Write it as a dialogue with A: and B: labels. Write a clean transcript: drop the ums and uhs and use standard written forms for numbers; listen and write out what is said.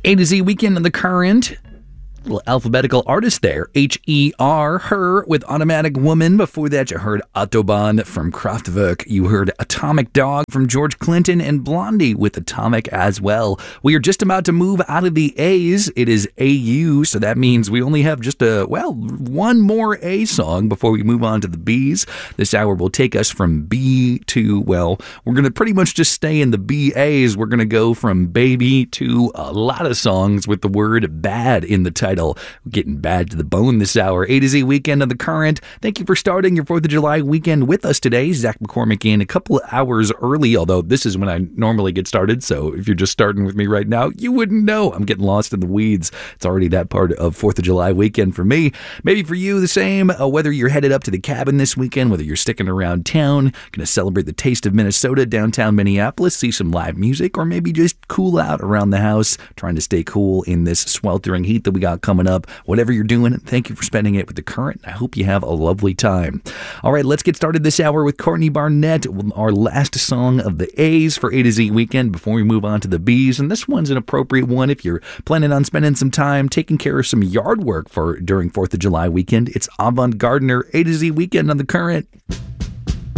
A: A to Z Weekend on the Current. Little alphabetical artist there. H-E-R, Her, with Automatic Woman. Before that, you heard Autobahn from Kraftwerk. You heard Atomic Dog from George Clinton, and Blondie with Atomic as well. We are just about to move out of the A's. It is AU, so that means we only have just one more A song before we move on to the B's. This hour will take us from B to, we're going to pretty much just stay in the B-A's. We're going to go from baby to a lot of songs with the word bad in the title. We're getting bad to the bone this hour. A to Z Weekend on the Current. Thank you for starting your 4th of July weekend with us today. Zach McCormick in a couple of hours early, although this is when I normally get started, so if you're just starting with me right now, you wouldn't know. I'm getting lost in the weeds. It's already that part of 4th of July weekend for me. Maybe for you the same, whether you're headed up to the cabin this weekend, whether you're sticking around town, going to celebrate the taste of Minnesota, downtown Minneapolis, see some live music, or maybe just cool out around the house, trying to stay cool in this sweltering heat that we got coming up. Whatever you're doing, thank you for spending it with the Current. I hope you have a lovely time. All right, let's get started this hour with Courtney Barnett, our last song of the A's for A to Z Weekend before we move on to the B's. And this one's an appropriate one if you're planning on spending some time taking care of some yard work during 4th of July weekend. It's Avant Gardener, A to Z Weekend on the Current.